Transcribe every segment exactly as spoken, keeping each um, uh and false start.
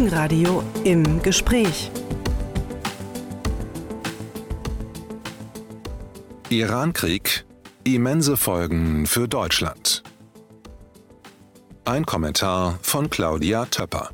Morgenradio im Gespräch. Iran-Krieg, immense Folgen für Deutschland. Ein Kommentar von Claudia Töpper.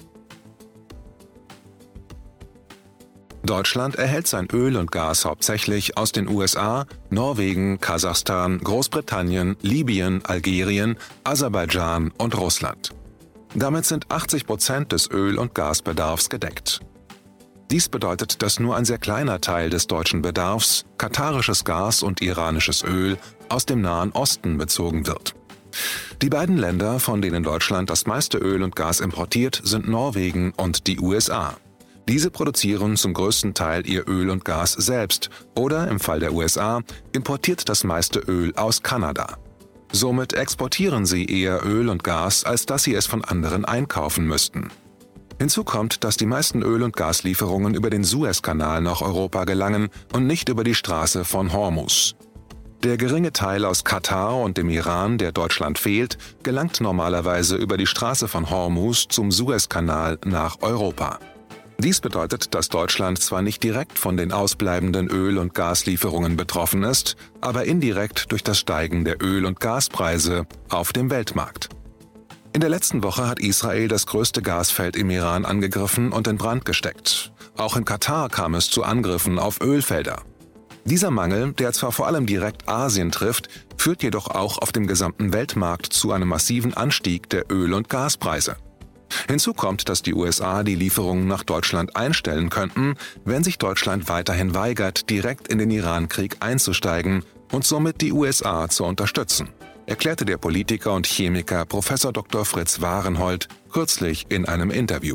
Deutschland erhält sein Öl und Gas hauptsächlich aus den U S A, Norwegen, Kasachstan, Großbritannien, Libyen, Algerien, Aserbaidschan und Russland. Damit sind achtzig Prozent des Öl- und Gasbedarfs gedeckt. Dies bedeutet, dass nur ein sehr kleiner Teil des deutschen Bedarfs, katarisches Gas und iranisches Öl, aus dem Nahen Osten bezogen wird. Die beiden Länder, von denen Deutschland das meiste Öl und Gas importiert, sind Norwegen und die U S A. Diese produzieren zum größten Teil ihr Öl und Gas selbst oder, im Fall der U S A, importiert das meiste Öl aus Kanada. Somit exportieren sie eher Öl und Gas, als dass sie es von anderen einkaufen müssten. Hinzu kommt, dass die meisten Öl- und Gaslieferungen über den Suezkanal nach Europa gelangen und nicht über die Straße von Hormuz. Der geringe Teil aus Katar und dem Iran, der Deutschland fehlt, gelangt normalerweise über die Straße von Hormuz zum Suezkanal nach Europa. Dies bedeutet, dass Deutschland zwar nicht direkt von den ausbleibenden Öl- und Gaslieferungen betroffen ist, aber indirekt durch das Steigen der Öl- und Gaspreise auf dem Weltmarkt. In der letzten Woche hat Israel das größte Gasfeld im Iran angegriffen und in Brand gesteckt. Auch in Katar kam es zu Angriffen auf Ölfelder. Dieser Mangel, der zwar vor allem direkt Asien trifft, führt jedoch auch auf dem gesamten Weltmarkt zu einem massiven Anstieg der Öl- und Gaspreise. Hinzu kommt, dass die U S A die Lieferungen nach Deutschland einstellen könnten, wenn sich Deutschland weiterhin weigert, direkt in den Iran-Krieg einzusteigen und somit die U S A zu unterstützen, erklärte der Politiker und Chemiker Professor Doktor Fritz Warenhold kürzlich in einem Interview.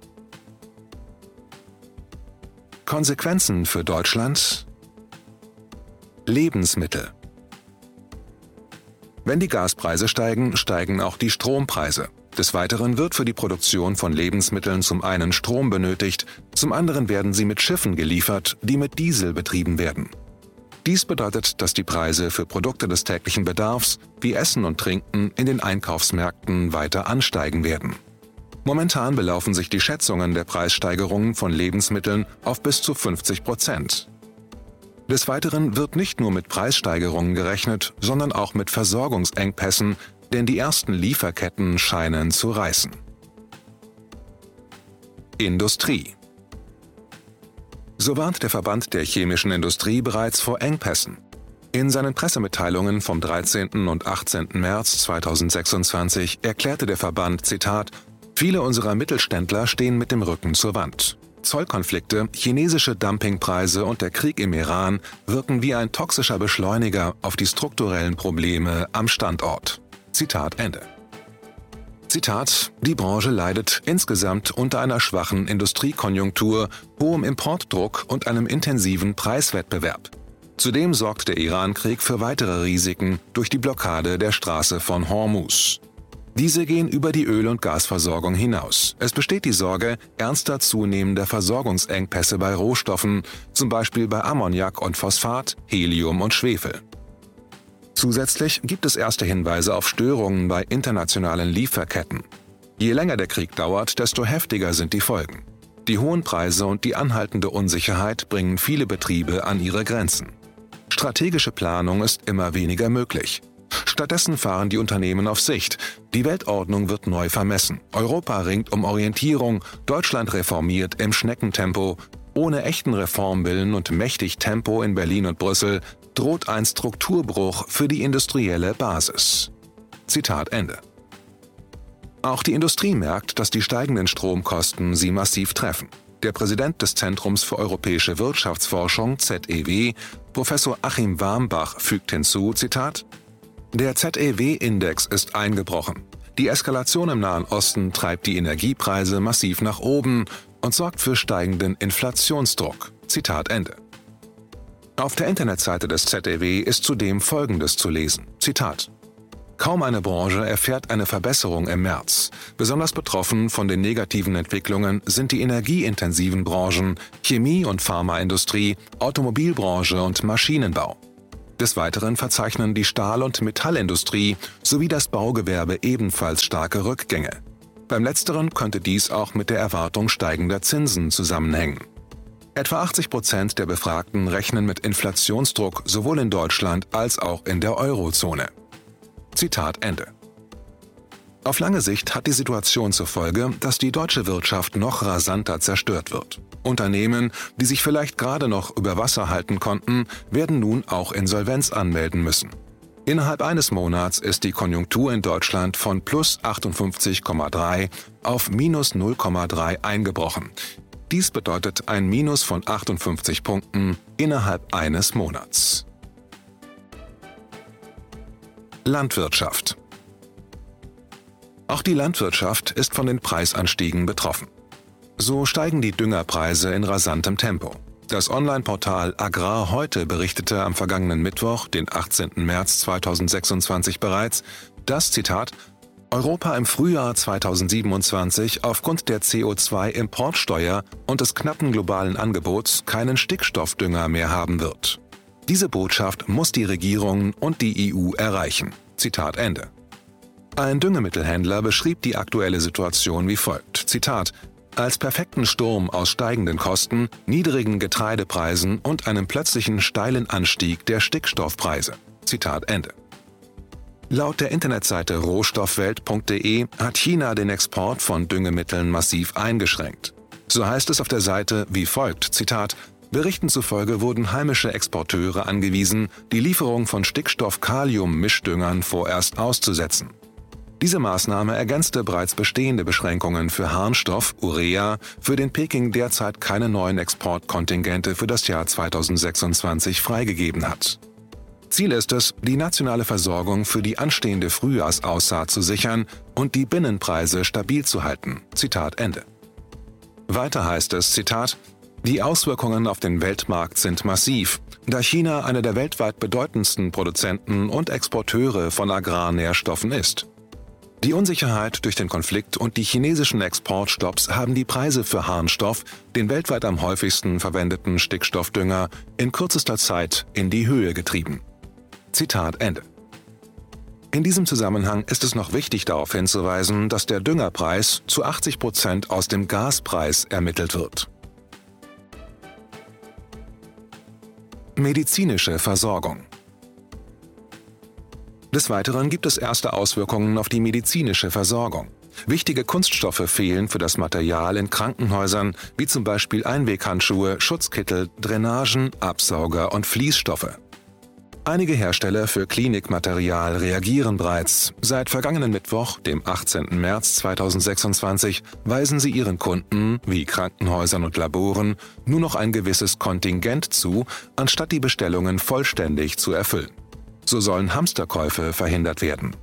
Konsequenzen für Deutschland? Lebensmittel. Wenn die Gaspreise steigen, steigen auch die Strompreise. Des Weiteren wird für die Produktion von Lebensmitteln zum einen Strom benötigt, zum anderen werden sie mit Schiffen geliefert, die mit Diesel betrieben werden. Dies bedeutet, dass die Preise für Produkte des täglichen Bedarfs, wie Essen und Trinken, in den Einkaufsmärkten weiter ansteigen werden. Momentan belaufen sich die Schätzungen der Preissteigerungen von Lebensmitteln auf bis zu fünfzig Prozent. Des Weiteren wird nicht nur mit Preissteigerungen gerechnet, sondern auch mit Versorgungsengpässen, denn die ersten Lieferketten scheinen zu reißen. Industrie. So warnt der Verband der chemischen Industrie bereits vor Engpässen. In seinen Pressemitteilungen vom dreizehnten und achtzehnten März zweitausendsechsundzwanzig erklärte der Verband, Zitat, viele unserer Mittelständler stehen mit dem Rücken zur Wand. Zollkonflikte, chinesische Dumpingpreise und der Krieg im Iran wirken wie ein toxischer Beschleuniger auf die strukturellen Probleme am Standort. Zitat Ende. Zitat: Die Branche leidet insgesamt unter einer schwachen Industriekonjunktur, hohem Importdruck und einem intensiven Preiswettbewerb. Zudem sorgt der Iran-Krieg für weitere Risiken durch die Blockade der Straße von Hormuz. Diese gehen über die Öl- und Gasversorgung hinaus. Es besteht die Sorge ernster zunehmender Versorgungsengpässe bei Rohstoffen, zum Beispiel bei Ammoniak und Phosphat, Helium und Schwefel. Zusätzlich gibt es erste Hinweise auf Störungen bei internationalen Lieferketten. Je länger der Krieg dauert, desto heftiger sind die Folgen. Die hohen Preise und die anhaltende Unsicherheit bringen viele Betriebe an ihre Grenzen. Strategische Planung ist immer weniger möglich. Stattdessen fahren die Unternehmen auf Sicht. Die Weltordnung wird neu vermessen. Europa ringt um Orientierung, Deutschland reformiert im Schneckentempo. Ohne echten Reformwillen und mächtig Tempo in Berlin und Brüssel droht ein Strukturbruch für die industrielle Basis. Zitat Ende. Auch die Industrie merkt, dass die steigenden Stromkosten sie massiv treffen. Der Präsident des Zentrums für europäische Wirtschaftsforschung, Z E W, Professor Achim Warmbach, fügt hinzu, Zitat, der Z E W-Index ist eingebrochen. Die Eskalation im Nahen Osten treibt die Energiepreise massiv nach oben und sorgt für steigenden Inflationsdruck. Zitat Ende. Auf der Internetseite des Z E W ist zudem Folgendes zu lesen. Zitat: Kaum eine Branche erfährt eine Verbesserung im März. Besonders betroffen von den negativen Entwicklungen sind die energieintensiven Branchen, Chemie- und Pharmaindustrie, Automobilbranche und Maschinenbau. Des Weiteren verzeichnen die Stahl- und Metallindustrie sowie das Baugewerbe ebenfalls starke Rückgänge. Beim Letzteren könnte dies auch mit der Erwartung steigender Zinsen zusammenhängen. Etwa achtzig Prozent der Befragten rechnen mit Inflationsdruck sowohl in Deutschland als auch in der Eurozone. Zitat Ende. Auf lange Sicht hat die Situation zur Folge, dass die deutsche Wirtschaft noch rasanter zerstört wird. Unternehmen, die sich vielleicht gerade noch über Wasser halten konnten, werden nun auch Insolvenz anmelden müssen. Innerhalb eines Monats ist die Konjunktur in Deutschland von plus achtundfünfzig Komma drei auf minus null Komma drei eingebrochen. Dies bedeutet ein Minus von achtundfünfzig Punkten innerhalb eines Monats. Landwirtschaft. Auch die Landwirtschaft ist von den Preisanstiegen betroffen. So steigen die Düngerpreise in rasantem Tempo. Das Online-Portal Agrar heute berichtete am vergangenen Mittwoch, den achtzehnten März zweitausendsechsundzwanzig bereits, dass, Zitat, Europa im Frühjahr zweitausendsiebenundzwanzig aufgrund der C O zwei Importsteuer und des knappen globalen Angebots keinen Stickstoffdünger mehr haben wird. Diese Botschaft muss die Regierungen und die E U erreichen. Zitat Ende. Ein Düngemittelhändler beschrieb die aktuelle Situation wie folgt, Zitat, als perfekten Sturm aus steigenden Kosten, niedrigen Getreidepreisen und einem plötzlichen steilen Anstieg der Stickstoffpreise. Zitat Ende. Laut der Internetseite rohstoffwelt punkt de hat China den Export von Düngemitteln massiv eingeschränkt. So heißt es auf der Seite wie folgt, Zitat, Berichten zufolge wurden heimische Exporteure angewiesen, die Lieferung von Stickstoff-Kalium-Mischdüngern vorerst auszusetzen. Diese Maßnahme ergänzte bereits bestehende Beschränkungen für Harnstoff, Urea, für den Peking derzeit keine neuen Exportkontingente für das Jahr zweitausendsechsundzwanzig freigegeben hat. Ziel ist es, die nationale Versorgung für die anstehende Frühjahrsaussaat zu sichern und die Binnenpreise stabil zu halten. Zitat Ende. Weiter heißt es, Zitat, die Auswirkungen auf den Weltmarkt sind massiv, da China einer der weltweit bedeutendsten Produzenten und Exporteure von Agrarnährstoffen ist. Die Unsicherheit durch den Konflikt und die chinesischen Exportstopps haben die Preise für Harnstoff, den weltweit am häufigsten verwendeten Stickstoffdünger, in kürzester Zeit in die Höhe getrieben. Zitat Ende. In diesem Zusammenhang ist es noch wichtig darauf hinzuweisen, dass der Düngerpreis zu achtzig Prozent aus dem Gaspreis ermittelt wird. Medizinische Versorgung. Des Weiteren gibt es erste Auswirkungen auf die medizinische Versorgung. Wichtige Kunststoffe fehlen für das Material in Krankenhäusern, wie zum Beispiel Einweghandschuhe, Schutzkittel, Drainagen, Absauger und Fließstoffe. Einige Hersteller für Klinikmaterial reagieren bereits. Seit vergangenen Mittwoch, dem achtzehnten März zweitausendsechsundzwanzig, weisen sie ihren Kunden, wie Krankenhäusern und Laboren, nur noch ein gewisses Kontingent zu, anstatt die Bestellungen vollständig zu erfüllen. So sollen Hamsterkäufe verhindert werden.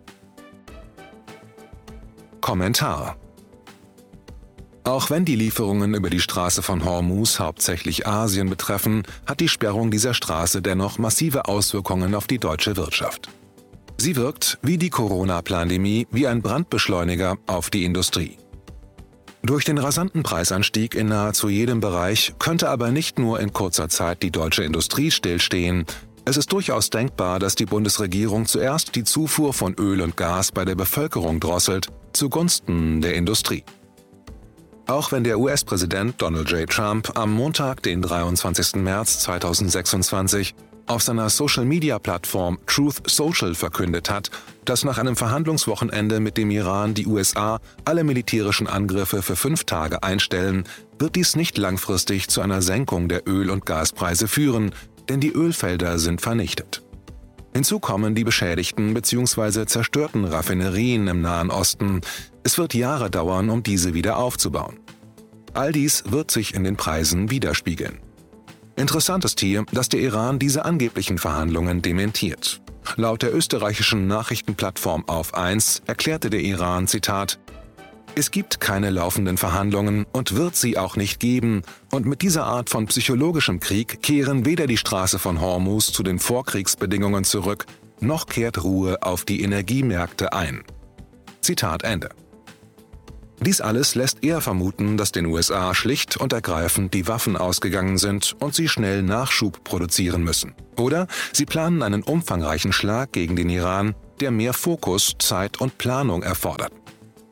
Kommentar. Auch wenn die Lieferungen über die Straße von Hormuz hauptsächlich Asien betreffen, hat die Sperrung dieser Straße dennoch massive Auswirkungen auf die deutsche Wirtschaft. Sie wirkt, wie die Corona-Pandemie, wie ein Brandbeschleuniger auf die Industrie. Durch den rasanten Preisanstieg in nahezu jedem Bereich könnte aber nicht nur in kurzer Zeit die deutsche Industrie stillstehen. Es ist durchaus denkbar, dass die Bundesregierung zuerst die Zufuhr von Öl und Gas bei der Bevölkerung drosselt, zugunsten der Industrie. Auch wenn der U S-Präsident Donald J. Trump am Montag, den dreiundzwanzigsten März zweitausendsechsundzwanzig, auf seiner Social-Media-Plattform Truth Social verkündet hat, dass nach einem Verhandlungswochenende mit dem Iran die U S A alle militärischen Angriffe für fünf Tage einstellen, wird dies nicht langfristig zu einer Senkung der Öl- und Gaspreise führen, denn die Ölfelder sind vernichtet. Hinzu kommen die beschädigten bzw. zerstörten Raffinerien im Nahen Osten. Es wird Jahre dauern, um diese wieder aufzubauen. All dies wird sich in den Preisen widerspiegeln. Interessant ist hier, dass der Iran diese angeblichen Verhandlungen dementiert. Laut der österreichischen Nachrichtenplattform Auf eins erklärte der Iran, Zitat, Es gibt keine laufenden Verhandlungen und wird sie auch nicht geben, und mit dieser Art von psychologischem Krieg kehren weder die Straße von Hormuz zu den Vorkriegsbedingungen zurück, noch kehrt Ruhe auf die Energiemärkte ein. Zitat Ende. Dies alles lässt eher vermuten, dass den U S A schlicht und ergreifend die Waffen ausgegangen sind und sie schnell Nachschub produzieren müssen. Oder sie planen einen umfangreichen Schlag gegen den Iran, der mehr Fokus, Zeit und Planung erfordert.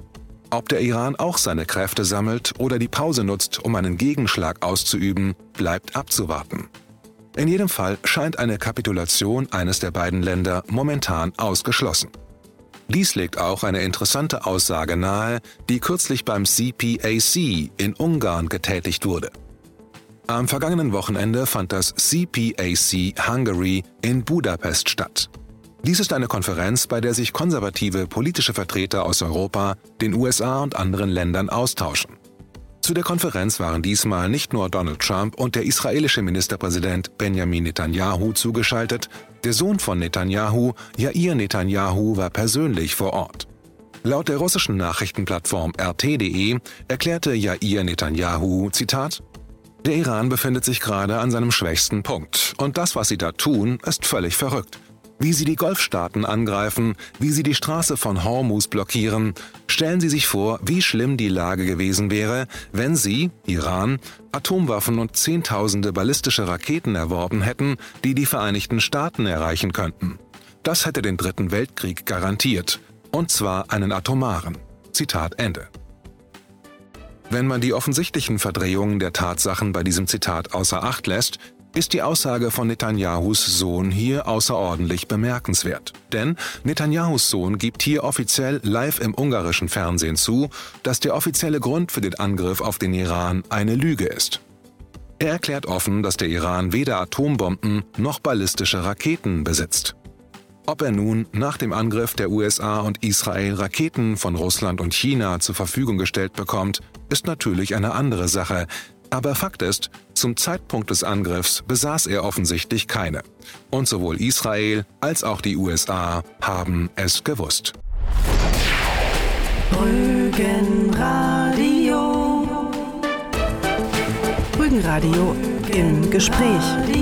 Ob der Iran auch seine Kräfte sammelt oder die Pause nutzt, um einen Gegenschlag auszuüben, bleibt abzuwarten. In jedem Fall scheint eine Kapitulation eines der beiden Länder momentan ausgeschlossen. Dies legt auch eine interessante Aussage nahe, die kürzlich beim C P A C in Ungarn getätigt wurde. Am vergangenen Wochenende fand das C P A C Hungary in Budapest statt. Dies ist eine Konferenz, bei der sich konservative politische Vertreter aus Europa, den U S A und anderen Ländern austauschen. Zu der Konferenz waren diesmal nicht nur Donald Trump und der israelische Ministerpräsident Benjamin Netanyahu zugeschaltet, der Sohn von Netanyahu, Yair Netanyahu, war persönlich vor Ort. Laut der russischen Nachrichtenplattform R T punkt D E erklärte Yair Netanyahu, Zitat, „Der Iran befindet sich gerade an seinem schwächsten Punkt und das, was sie da tun, ist völlig verrückt. Wie sie die Golfstaaten angreifen, wie sie die Straße von Hormuz blockieren. Stellen Sie sich vor, wie schlimm die Lage gewesen wäre, wenn sie, Iran, Atomwaffen und Zehntausende ballistische Raketen erworben hätten, die die Vereinigten Staaten erreichen könnten. Das hätte den Dritten Weltkrieg garantiert, und zwar einen atomaren." Zitat Ende. Wenn man die offensichtlichen Verdrehungen der Tatsachen bei diesem Zitat außer Acht lässt, ist die Aussage von Netanyahus Sohn hier außerordentlich bemerkenswert. Denn Netanyahus Sohn gibt hier offiziell live im ungarischen Fernsehen zu, dass der offizielle Grund für den Angriff auf den Iran eine Lüge ist. Er erklärt offen, dass der Iran weder Atombomben noch ballistische Raketen besitzt. Ob er nun nach dem Angriff der U S A und Israel Raketen von Russland und China zur Verfügung gestellt bekommt, ist natürlich eine andere Sache. Aber Fakt ist, zum Zeitpunkt des Angriffs besaß er offensichtlich keine. Und sowohl Israel als auch die U S A haben es gewusst. Rügenradio. Rügenradio im Gespräch.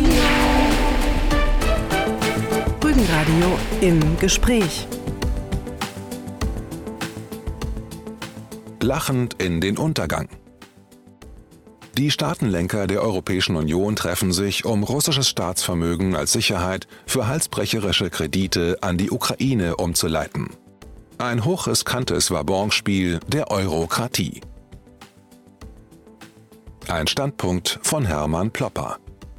Rügenradio im Gespräch. Lachend in den Untergang. Die Staatenlenker der Europäischen Union treffen sich, um russisches Staatsvermögen als Sicherheit für halsbrecherische Kredite an die Ukraine umzuleiten. Ein hochriskantes Wabonspiel der Eurokratie. Ein Standpunkt von Hermann Plopper.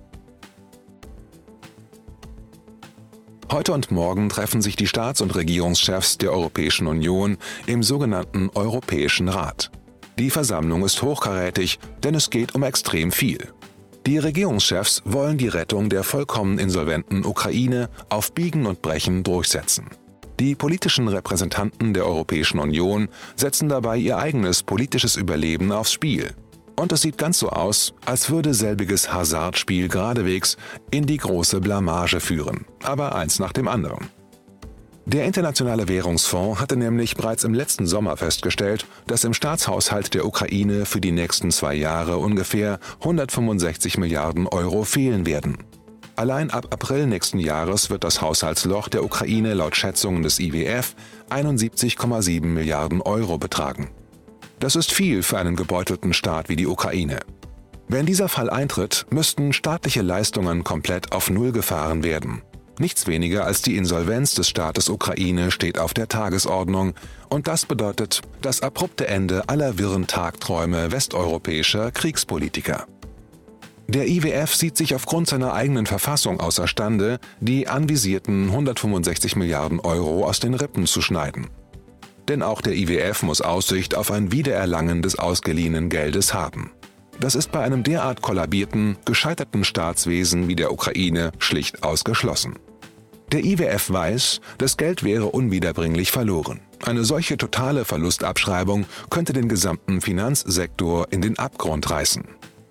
Heute und morgen treffen sich die Staats- und Regierungschefs der Europäischen Union im sogenannten Europäischen Rat. Die Versammlung ist hochkarätig, denn es geht um extrem viel. Die Regierungschefs wollen die Rettung der vollkommen insolventen Ukraine auf Biegen und Brechen durchsetzen. Die politischen Repräsentanten der Europäischen Union setzen dabei ihr eigenes politisches Überleben aufs Spiel. Und es sieht ganz so aus, als würde selbiges Hasardspiel geradewegs in die große Blamage führen, aber eins nach dem anderen. Der Internationale Währungsfonds hatte nämlich bereits im letzten Sommer festgestellt, dass im Staatshaushalt der Ukraine für die nächsten zwei Jahre ungefähr hundertfünfundsechzig Milliarden Euro fehlen werden. Allein ab April nächsten Jahres wird das Haushaltsloch der Ukraine laut Schätzungen des I W F einundsiebzig Komma sieben Milliarden Euro betragen. Das ist viel für einen gebeutelten Staat wie die Ukraine. Wenn dieser Fall eintritt, müssten staatliche Leistungen komplett auf Null gefahren werden. Nichts weniger als die Insolvenz des Staates Ukraine steht auf der Tagesordnung und das bedeutet das abrupte Ende aller wirren Tagträume westeuropäischer Kriegspolitiker. Der I W F sieht sich aufgrund seiner eigenen Verfassung außerstande, die anvisierten hundertfünfundsechzig Milliarden Euro aus den Rippen zu schneiden. Denn auch der I W F muss Aussicht auf ein Wiedererlangen des ausgeliehenen Geldes haben. Das ist bei einem derart kollabierten, gescheiterten Staatswesen wie der Ukraine schlicht ausgeschlossen. Der I W F weiß, das Geld wäre unwiederbringlich verloren. Eine solche totale Verlustabschreibung könnte den gesamten Finanzsektor in den Abgrund reißen.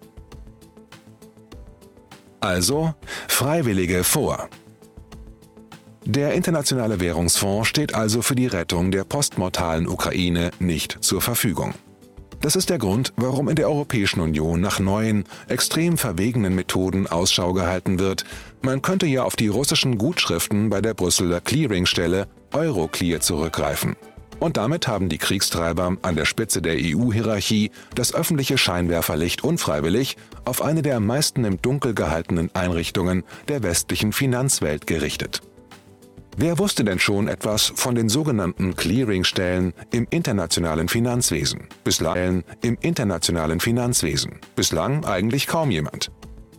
Also Freiwillige vor. Der Internationale Währungsfonds steht also für die Rettung der postmortalen Ukraine nicht zur Verfügung. Das ist der Grund, warum in der Europäischen Union nach neuen, extrem verwegenen Methoden Ausschau gehalten wird. Man könnte ja auf die russischen Gutschriften bei der Brüsseler Clearingstelle Euroclear zurückgreifen. Und damit haben die Kriegstreiber an der Spitze der E U-Hierarchie das öffentliche Scheinwerferlicht unfreiwillig auf eine der am meisten im Dunkel gehaltenen Einrichtungen der westlichen Finanzwelt gerichtet. Wer wusste denn schon etwas von den sogenannten Clearingstellen im internationalen Finanzwesen? Bislang im internationalen Finanzwesen. Bislang eigentlich kaum jemand.